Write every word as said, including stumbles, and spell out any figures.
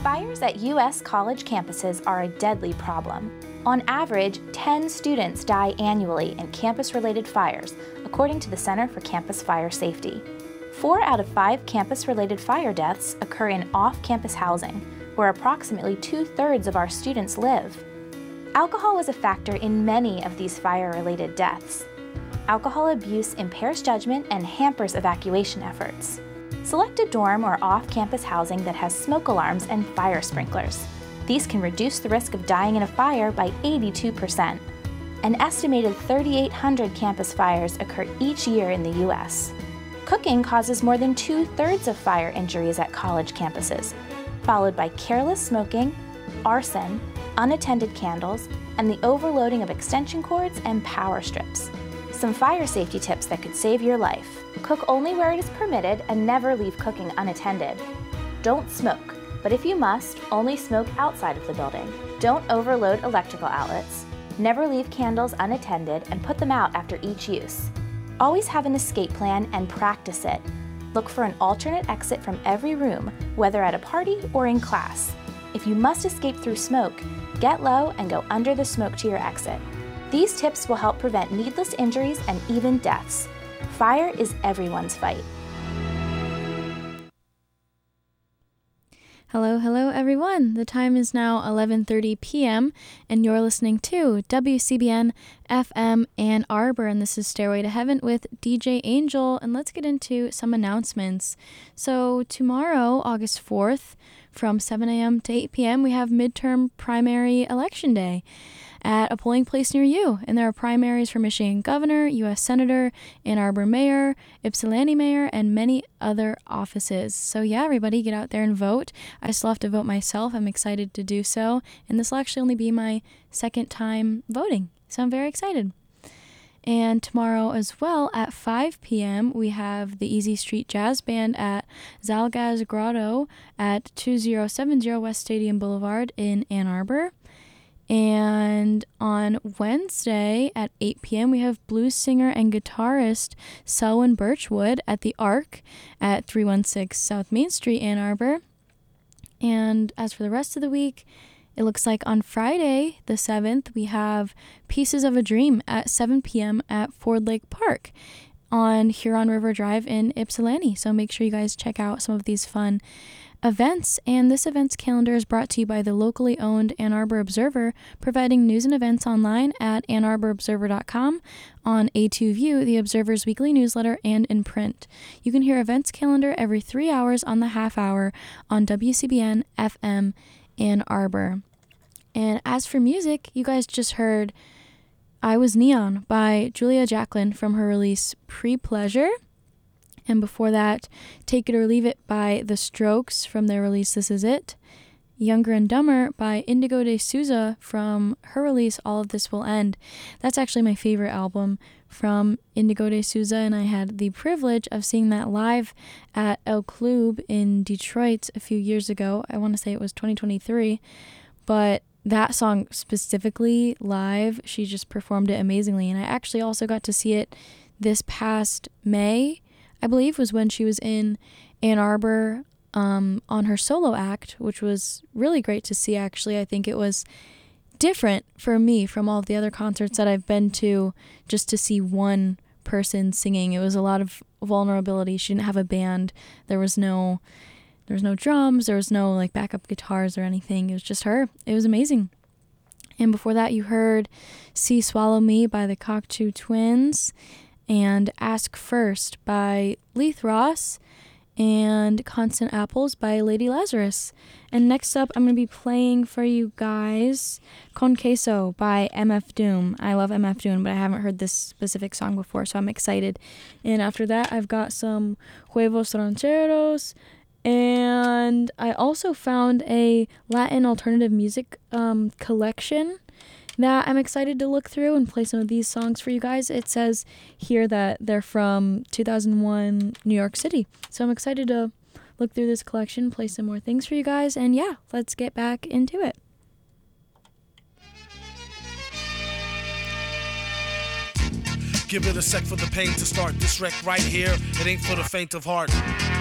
Fires at U S college campuses are a deadly problem. On average, ten students die annually in campus-related fires, according to the Center for Campus Fire Safety. Four out of five campus-related fire deaths occur in off-campus housing, where approximately two-thirds of our students live. Alcohol is a factor in many of these fire-related deaths. Alcohol abuse impairs judgment and hampers evacuation efforts. Select a dorm or off-campus housing that has smoke alarms and fire sprinklers. These can reduce the risk of dying in a fire by eighty-two percent. An estimated three thousand eight hundred campus fires occur each year in the U S. Cooking causes more than two-thirds of fire injuries at college campuses, followed by careless smoking, arson, unattended candles, and the overloading of extension cords and power strips. Some fire safety tips that could save your life. Cook only where it is permitted and never leave cooking unattended. Don't smoke, but if you must, only smoke outside of the building. Don't overload electrical outlets. Never leave candles unattended and put them out after each use. Always have an escape plan and practice it. Look for an alternate exit from every room, whether at a party or in class. If you must escape through smoke, get low and go under the smoke to your exit. These tips will help prevent needless injuries and even deaths. Fire is everyone's fight. Hello, hello everyone. The time is now eleven thirty p.m. and you're listening to W C B N F M Ann Arbor, and this is Stairway to Heaven with D J Angel, and let's get into some announcements. So tomorrow, August fourth, from seven a.m. to eight p.m., we have midterm primary election day at a polling place near you. And there are primaries for Michigan Governor, U S Senator, Ann Arbor Mayor, Ypsilanti Mayor, and many other offices. So yeah, everybody get out there and vote. I still have to vote myself. I'm excited to do so. And this will actually only be my second time voting. So I'm very excited. And tomorrow as well at five p.m. we have the Easy Street Jazz Band at Zalgaz Grotto at two thousand seventy West Stadium Boulevard in Ann Arbor. And on Wednesday at eight p.m. we have blues singer and guitarist Selwyn Birchwood at the Arc at three one six South Main Street, Ann Arbor. And as for the rest of the week, it looks like on Friday the seventh we have Pieces of a Dream at seven p.m. at Ford Lake Park on Huron River Drive in Ypsilanti. So make sure you guys check out some of these fun events. And this events calendar is brought to you by the locally owned Ann Arbor Observer, providing news and events online at ann arbor observer dot com, on A two View, the Observer's weekly newsletter, and in print. You can hear events calendar every three hours on the half hour on W C B N F M Ann Arbor. And as for music, you guys just heard I Was Neon by Julia Jacklin from her release Pre-Pleasure. And before that, Take It or Leave It by The Strokes from their release This Is It. Younger and Dumber by Indigo de Souza from her release All of This Will End. That's actually my favorite album from Indigo de Souza, and I had the privilege of seeing that live at El Club in Detroit a few years ago. I want to say it was twenty twenty-three, but that song specifically live, she just performed it amazingly. And I actually also got to see it this past May, I believe, was when she was in Ann Arbor um, on her solo act, which was really great to see, actually. I think it was different for me from all of the other concerts that I've been to, just to see one person singing. It was a lot of vulnerability. She didn't have a band. There was no... There was no drums, there was no like backup guitars or anything. It was just her. It was amazing. And before that, you heard See Swallow Me by the Cocteau Twins and Ask First by Leith Ross and Constant Apples by Lady Lazarus. And next up, I'm going to be playing for you guys Con Queso by M F Doom. I love M F Doom, but I haven't heard this specific song before, so I'm excited. And after that, I've got some Huevos Rancheros. And I also found a Latin alternative music um, collection that I'm excited to look through and play some of these songs for you guys. It says here that they're from two thousand one New York City. So I'm excited to look through this collection, play some more things for you guys. And yeah, let's get back into it. Give it a sec for the pain to start this wreck right here. It ain't for the faint of heart.